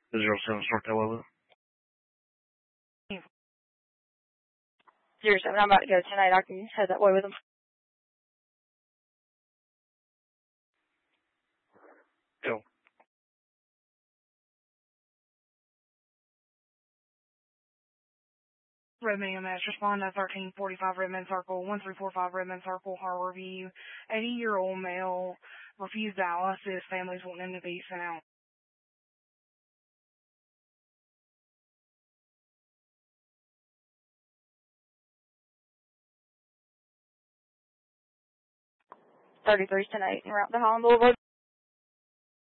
The 07 start that way with it. 07, I'm about to go tonight. I can head that way with them. Go. Redmond EMS, respond to 1345 Redmond Circle, 1345 Redmond Circle, Harborview. 80-year-old male, refused dialysis, families wanting him to be sent out. $33's tonight, and we're out to Holland Boulevard.